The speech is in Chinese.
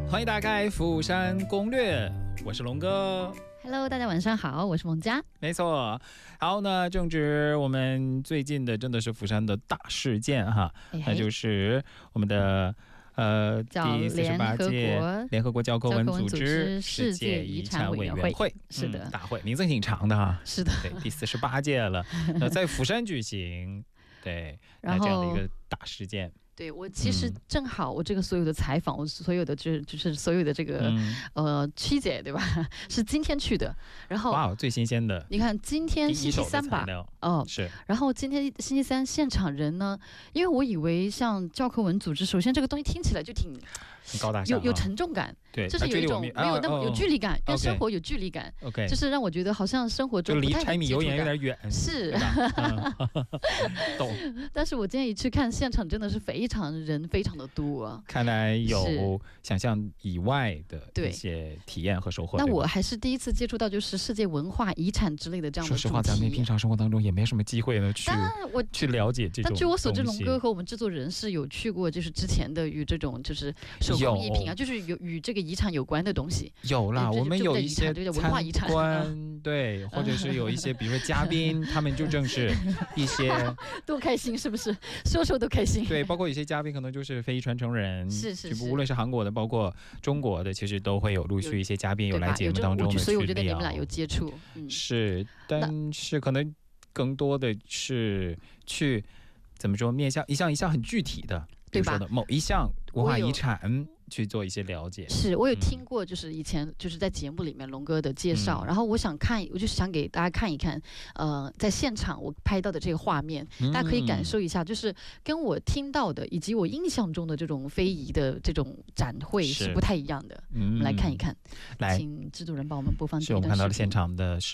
欢迎打开釜山攻略，我是龙哥。 Hello， 大家晚上好，我是蒙佳。 没错，好，那正值我们最近的真的是釜山的大事件哈，那就是我们的第48届联合国教科文组织世界遗产委员会， 是的， 大会名字挺长的哈， 是的， 对，第48届了，在釜山举行，对， 然后这样的一个大事件。 对，我其实正好我这个所有的采访，我所有的就是所有的这个曲姐对吧，是今天去的，然后哇，最新鲜的， 你看今天星期三吧， 是， 然后今天星期三现场人呢，因为我以为像教科文组织，首先这个东西听起来就挺高大上， 有沉重感， 对， 就是有一种没有那么有距离感，跟生活有距离感，就是让我觉得好像生活中就离柴米油盐有点远， 是， 懂。 但是我今天一去看现场，真的是人非常的多啊， 看来有想象以外的一些体验和收获。 那我还是第一次接触到就是世界文化遗产之类的这样的主题。 说实话，咱们平常生活当中也没什么机会呢去了解这种。 但据我所知，龙哥和我们制作人是有去过，就是之前的与这种就是手工艺品啊，就是有与这个遗产有关的东西。 有啦，我们有一些文化遗产观，对，或者是有一些，比如说嘉宾，他们就正是一些多开心，是不是？说都开心。 对，包括有些嘉宾可能就是非遗传承人， 是， 无论是韩国的，包括中国的，其实都会有陆续一些嘉宾有来节目当中的去聊。 所以我觉得你们俩有接触， 是，但是可能更多的是去怎么说，面向一项很具体的，比如说的某一项文化遗产去做一些了解。 是我有听过，就是以前就是在节目里面龙哥的介绍，然后我就是想给大家看一看，在现场我拍到的这个画面，大家可以感受一下，就是跟我听到的以及我印象中的这种非遗的这种展会是不太一样的。我们来看一看，请制作人帮我们播放。 是我们看到了现场的是。